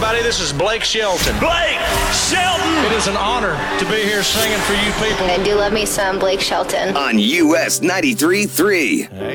everybody. This is Blake Shelton. Blake Shelton! It is an honor to be here singing for you people. I do love me some Blake Shelton. On US 93.3.